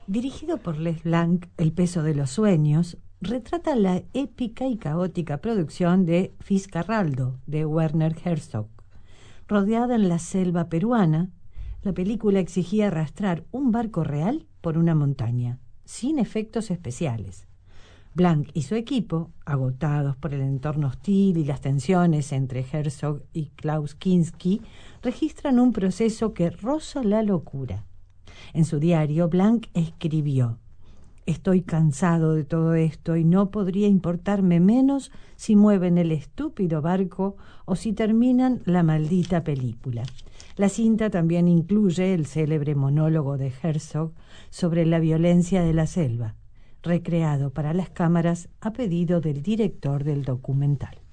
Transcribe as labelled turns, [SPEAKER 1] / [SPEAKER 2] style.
[SPEAKER 1] Dirigido por Les Blanc, El peso de los sueños retrata la épica y caótica producción de Fitzcarraldo, de Werner Herzog. Rodeada en la selva peruana, la película exigía arrastrar un barco real por una montaña, sin efectos especiales. Blanc y su equipo, agotados por el entorno hostil y las tensiones entre Herzog y Klaus Kinski, registran un proceso que roza la locura. En su diario, Blanc escribió: «Estoy cansado de todo esto y no podría importarme menos si mueven el estúpido barco o si terminan la maldita película». La cinta también incluye el célebre monólogo de Herzog sobre la violencia de la selva, recreado para las cámaras a pedido del director del documental.